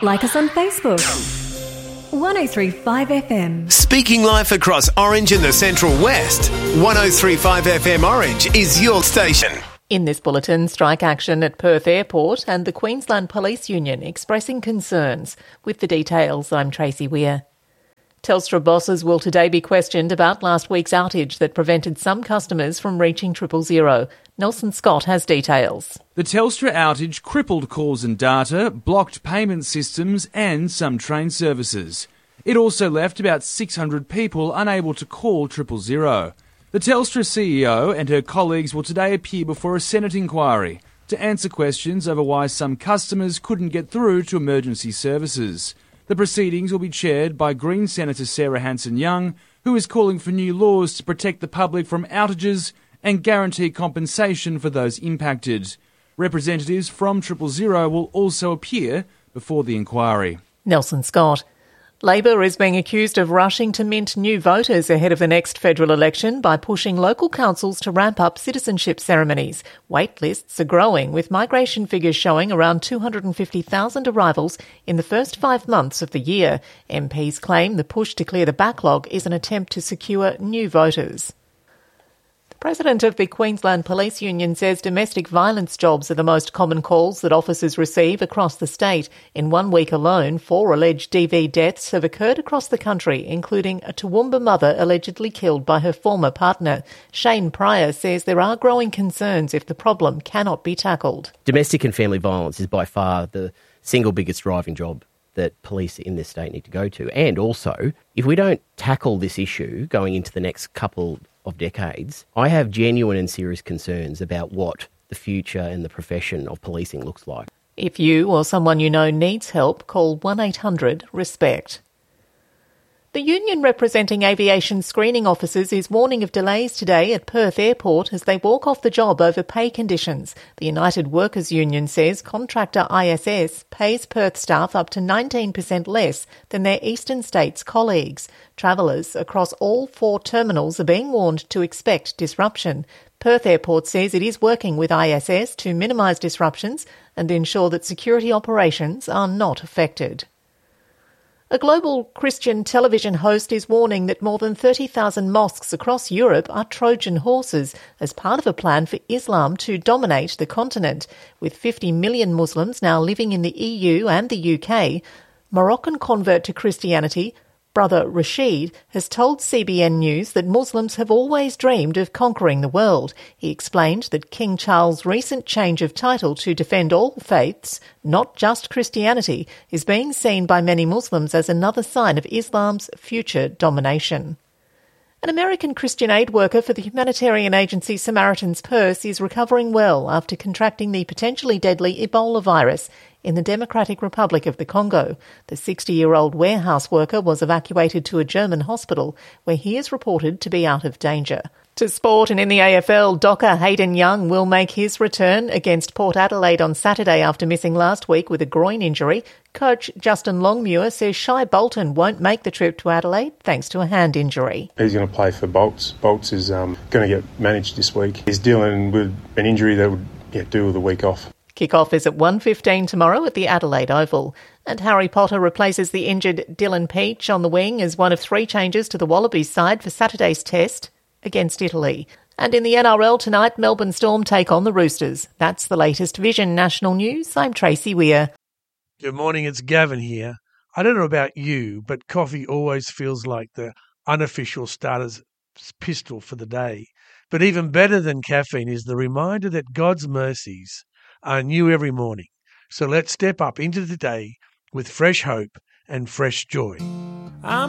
Like us on Facebook. 1035 FM. Speaking life across Orange and the Central West. 1035 FM Orange is your station. In this bulletin, strike action at Perth Airport and the Queensland Police Union expressing concerns. With the details, I'm Tracy Weir. Telstra bosses will today be questioned about last week's outage that prevented some customers from reaching 000. Nelson Scott has details. The Telstra outage crippled calls and data, blocked payment systems and some train services. It also left about 600 people unable to call 000. The Telstra CEO and her colleagues will today appear before a Senate inquiry to answer questions over why some customers couldn't get through to emergency services. The proceedings will be chaired by Green Senator Sarah Hanson-Young, who is calling for new laws to protect the public from outages and guarantee compensation for those impacted. Representatives from 000 will also appear before the inquiry. Nelson Scott. Labor is being accused of rushing to mint new voters ahead of the next federal election by pushing local councils to ramp up citizenship ceremonies. Wait lists are growing, with migration figures showing around 250,000 arrivals in the first 5 months of the year. MPs claim the push to clear the backlog is an attempt to secure new voters. The President of the Queensland Police Union says domestic violence jobs are the most common calls that officers receive across the state. In 1 week alone, 4 alleged DV deaths have occurred across the country, including a Toowoomba mother allegedly killed by her former partner. Shane Pryor says there are growing concerns if the problem cannot be tackled. Domestic and family violence is by far the single biggest driving job that police in this state need to go to. And also, if we don't tackle this issue going into the next couple of decades, I have genuine and serious concerns about what the future and the profession of policing looks like. If you or someone you know needs help, call 1-800-RESPECT. The union representing aviation screening officers is warning of delays today at Perth Airport as they walk off the job over pay conditions. The United Workers Union says contractor ISS pays Perth staff up to 19% less than their eastern states colleagues. Travellers across all 4 terminals are being warned to expect disruption. Perth Airport says it is working with ISS to minimise disruptions and ensure that security operations are not affected. A global Christian television host is warning that more than 30,000 mosques across Europe are Trojan horses as part of a plan for Islam to dominate the continent. With 50 million Muslims now living in the EU and the UK, Moroccan convert to Christianity Brother Rashid has told CBN News that Muslims have always dreamed of conquering the world. He explained that King Charles' recent change of title to defend all faiths, not just Christianity, is being seen by many Muslims as another sign of Islam's future domination. An American Christian aid worker for the humanitarian agency Samaritan's Purse is recovering well after contracting the potentially deadly Ebola virus in the Democratic Republic of the Congo. The 60-year-old warehouse worker was evacuated to a German hospital where he is reported to be out of danger. To sport, and in the AFL, Docker Hayden Young will make his return against Port Adelaide on Saturday after missing last week with a groin injury. Coach Justin Longmuir says Shai Bolton won't make the trip to Adelaide thanks to a hand injury. He's going to play for Bolts. Bolts is going to get managed this week. He's dealing with an injury that would do with a week off. Kick-off is at 1:15 tomorrow at the Adelaide Oval. And Harry Potter replaces the injured Dylan Peach on the wing as one of 3 changes to the Wallabies side for Saturday's test against Italy. And in the NRL tonight, Melbourne Storm take on the Roosters. That's the latest Vision National News. I'm Tracy Weir. Good morning, it's Gavin here. I don't know about you, but coffee always feels like the unofficial starter's pistol for the day. But even better than caffeine is the reminder that God's mercies are new every morning. So let's step up into the day with fresh hope and fresh joy.